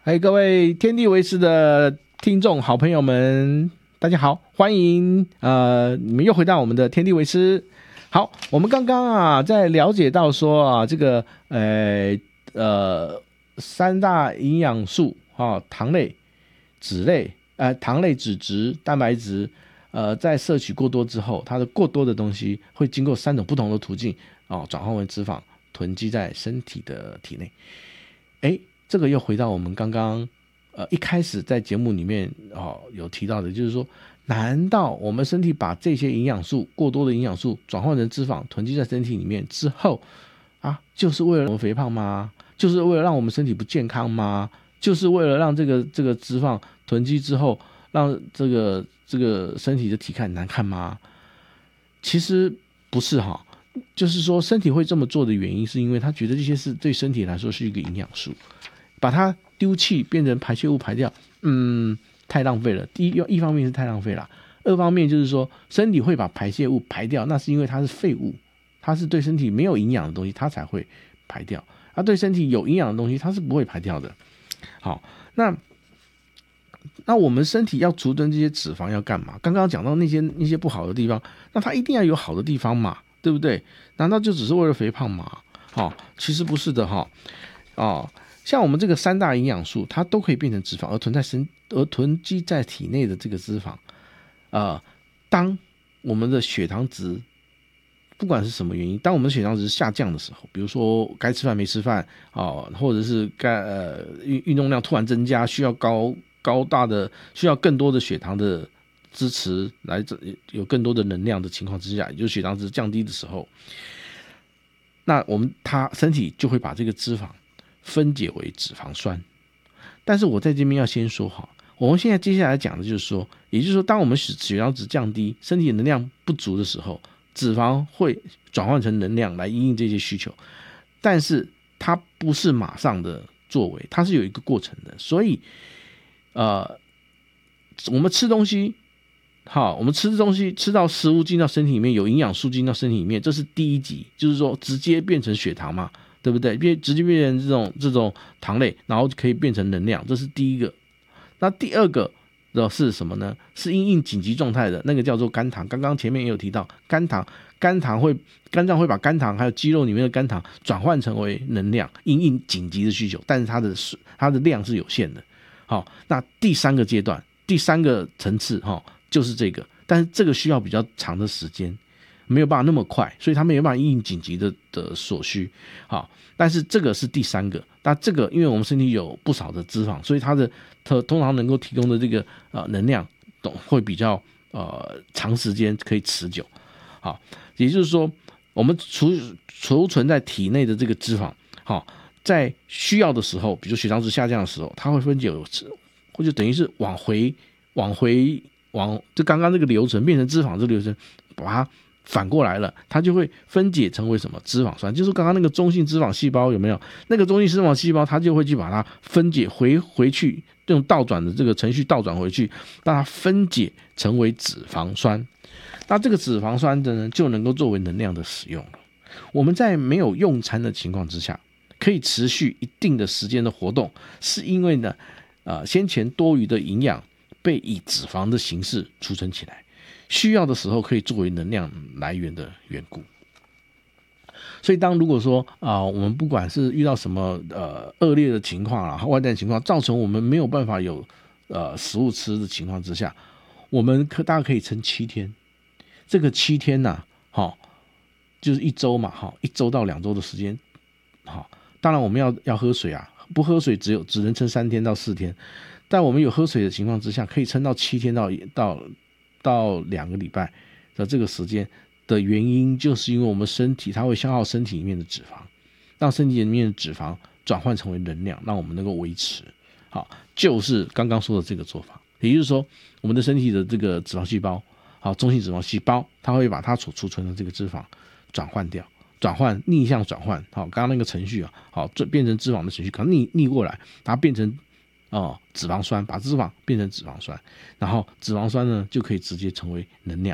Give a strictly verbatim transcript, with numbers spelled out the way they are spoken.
嗨，各位天地为师的听众好朋友们，大家好，欢迎呃，你们又回到我们的天地为师。好，我们刚刚啊，在了解到说啊，这个呃呃三大营养素啊，糖类、脂类、呃糖类、脂质、蛋白质，呃，在摄取过多之后，它的过多的东西会经过三种不同的途径啊，转换为脂肪，囤积在身体的体内。哎，这个又回到我们刚刚呃一开始在节目里面哦有提到的，就是说，难道我们身体把这些营养素过多的营养素转换成脂肪囤积在身体里面之后啊，就是为了让我们肥胖吗？就是为了让我们身体不健康吗？就是为了让这个这个脂肪囤积之后，让这个这个身体的体态难看吗？其实不是哈。就是说，身体会这么做的原因，是因为他觉得这些是对身体来说是一个营养素，把它丢弃变成排泄物排掉，嗯，太浪费了。第一，一方面是太浪费了，二方面就是说，身体会把排泄物排掉，那是因为它是废物，它是对身体没有营养的东西，它才会排掉。而对身体有营养的东西，它是不会排掉的。好，那那我们身体要储存这些脂肪要干嘛？刚刚讲到那些那些不好的地方，那它一定要有好的地方嘛。对不对？难道就只是为了肥胖吗？哦，其实不是的哈。哦，像我们这个三大营养素，它都可以变成脂肪，而囤在身而囤积在体内的这个脂肪，呃，当我们的血糖值不管是什么原因，当我们的血糖值下降的时候，比如说该吃饭没吃饭哦，或者是该呃运运动量突然增加，需要高高大的需要更多的血糖的支持来有更多的能量的情况之下，也就是血糖值降低的时候，那我们它身体就会把这个脂肪分解为脂肪酸。但是我在这边要先说好，我们现在接下来讲的就是说，也就是说，当我们血糖值降低，身体能量不足的时候，脂肪会转换成能量来因应这些需求，但是它不是马上的作为，它是有一个过程的。所以，呃，我们吃东西。好，我们吃东西吃到食物进到身体里面，有营养素进到身体里面，这是第一级，就是说直接变成血糖嘛，对不对？变直接变成这种这种糖类，然后可以变成能量，这是第一个。那第二个的是什么呢？是因应紧急状态的那个叫做肝糖。刚刚前面也有提到，肝糖肝糖会肝脏会把肝糖还有肌肉里面的肝糖转换成为能量，因应紧急的需求，但是它的它的量是有限的。好，那第三个阶段，第三个层次哈。就是这个，但是这个需要比较长的时间，没有办法那么快，所以他没有办法应紧急的的所需。好，但是这个是第三个，那这个因为我们身体有不少的脂肪，所以它的它通常能够提供的这个呃能量会比较呃长时间可以持久。好，也就是说，我们储储存在体内的这个脂肪，好，在需要的时候，比如血糖值下降的时候，它会分解，或者等于是往回往回。往就刚刚这个流程变成脂肪，这个流程把它反过来了，它就会分解成为什么脂肪酸，就是刚刚那个中性脂肪细胞有没有？那个中性脂肪细胞它就会去把它分解回回去，用倒转的这个程序倒转回去，让它分解成为脂肪酸。那这个脂肪酸的呢，就能够作为能量的使用了。我们在没有用餐的情况之下，可以持续一定的时间的活动，是因为呢，呃，先前多余的营养。被以脂肪的形式储存起来，需要的时候可以作为能量来源的缘故。所以，当如果说啊、呃，我们不管是遇到什么呃恶劣的情况啊，外在情况，造成我们没有办法有呃食物吃的情况之下，我们可大概可以撑七天。这个七天呐、啊，好、哦，就是一周嘛，哈、哦，一周到两周的时间，好、哦，当然我们要要喝水啊，不喝水只有只能撑三天到四天。但我们有喝水的情况之下，可以撑到七天到到到两个礼拜的这个时间的原因，就是因为我们身体它会消耗身体里面的脂肪，让身体里面的脂肪转换成为能量，让我们能够维持。好，就是刚刚说的这个做法，也就是说，我们的身体的这个脂肪细胞，好，中性脂肪细胞，它会把它所储存的这个脂肪转换掉。转换逆向转换，好，刚刚那个程序啊，好，变成脂肪的程序，可能逆逆过来，它变成。哦，脂肪酸把脂肪变成脂肪酸，然后脂肪酸呢就可以直接成为能量，